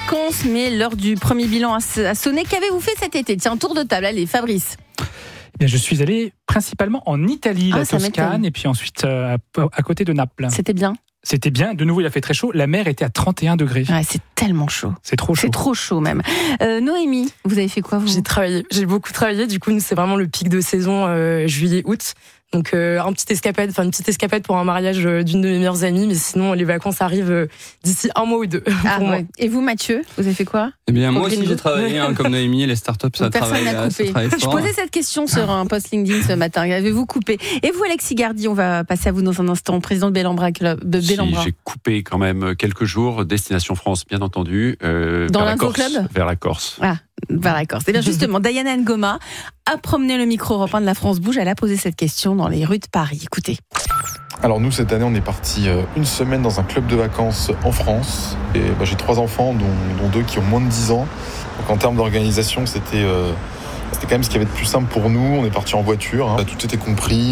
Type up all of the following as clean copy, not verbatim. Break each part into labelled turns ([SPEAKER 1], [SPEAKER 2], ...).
[SPEAKER 1] vacances, mais l'heure du premier bilan a sonné. Qu'avez-vous fait cet été ? Tiens, tour de table, allez, Fabrice.
[SPEAKER 2] Bien, je suis allé principalement en Italie, la Toscane, et puis ensuite à côté de Naples.
[SPEAKER 1] C'était bien ?
[SPEAKER 2] C'était bien. De nouveau, il a fait très chaud. La mer était à 31 degrés.
[SPEAKER 1] Ouais, c'est tellement chaud.
[SPEAKER 2] C'est trop chaud.
[SPEAKER 1] C'est trop chaud même. Noémie, vous avez fait quoi vous ?
[SPEAKER 3] J'ai beaucoup travaillé. Du coup, nous, c'est vraiment le pic de saison juillet-août. Donc une petite escapade pour un mariage d'une de mes meilleures amies, mais sinon les vacances arrivent d'ici un mois ou deux.
[SPEAKER 1] Ah, ouais. Et vous, Mathieu, vous avez fait quoi ?
[SPEAKER 4] Eh bien, moi aussi j'ai travaillé, comme Noémie, les startups, ça travaille fort.
[SPEAKER 1] Je posais cette question sur un post LinkedIn ce matin. Avez-vous coupé ? Et vous, Alexis Gardy, on va passer à vous dans un instant, président de Bellambra Club.
[SPEAKER 5] J'ai coupé quand même quelques jours, destination France, bien entendu.
[SPEAKER 1] Dans l'Infoclub ?
[SPEAKER 5] Vers la Corse.
[SPEAKER 1] Ah. Vers la Corse. Et bien justement, Diana Ngoma a promené le micro européen de la France Bouge. Elle a posé cette question dans les rues de Paris. Écoutez.
[SPEAKER 6] Alors nous, cette année, on est parti une semaine dans un club de vacances en France. Et j'ai 3 enfants, dont 2 qui ont moins de 10 ans. Donc en termes d'organisation, c'était quand même ce qu'il y avait de plus simple pour nous. On est parti en voiture. Tout était compris,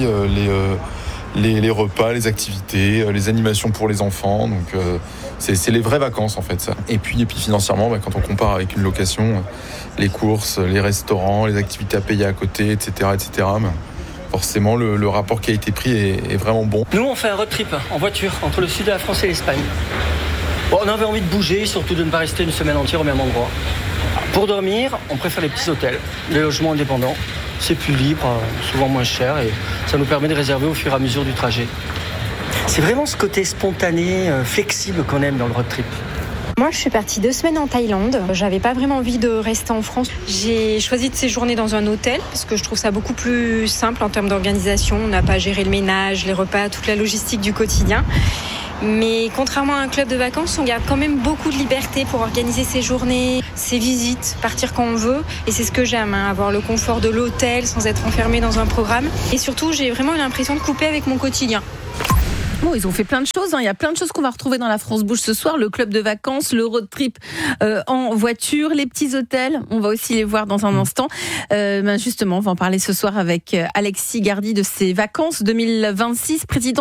[SPEAKER 6] les repas, les activités, les animations pour les enfants. Donc c'est les vraies vacances en fait ça. Et puis financièrement, quand on compare avec une location, les courses, les restaurants, les activités à payer à côté, etc. Forcément le rapport qui a été pris est vraiment bon.
[SPEAKER 7] Nous on fait un road trip en voiture entre le sud de la France et l'Espagne. Bon, on avait envie de bouger, surtout de ne pas rester une semaine entière au même endroit. Pour dormir, on préfère les petits hôtels, les logements indépendants. C'est plus libre, souvent moins cher et ça nous permet de réserver au fur et à mesure du trajet. C'est vraiment ce côté spontané, flexible qu'on aime dans le road trip.
[SPEAKER 8] Moi, je suis partie 2 semaines en Thaïlande. J'avais pas vraiment envie de rester en France. J'ai choisi de séjourner dans un hôtel parce que je trouve ça beaucoup plus simple en termes d'organisation. On n'a pas à gérer le ménage, les repas, toute la logistique du quotidien. Mais contrairement à un club de vacances, on garde quand même beaucoup de liberté pour organiser ses journées, ses visites, partir quand on veut. Et c'est ce que j'aime, avoir le confort de l'hôtel sans être enfermé dans un programme. Et surtout, j'ai vraiment eu l'impression de couper avec mon quotidien.
[SPEAKER 1] Bon, ils ont fait plein de choses. Il y a plein de choses qu'on va retrouver dans la France Bouge ce soir. Le club de vacances, le road trip en voiture, les petits hôtels. On va aussi les voir dans un instant. Justement, on va en parler ce soir avec Alexis Gardy de ses vacances 2026, président